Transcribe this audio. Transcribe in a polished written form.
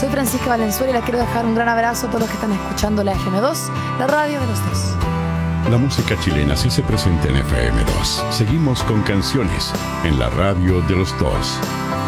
Soy Francisca Valenzuela y les quiero dejar un gran abrazo a todos los que están escuchando la FM2, la radio de los dos. La música chilena sí se presenta en FM2. Seguimos con canciones en la radio de los dos.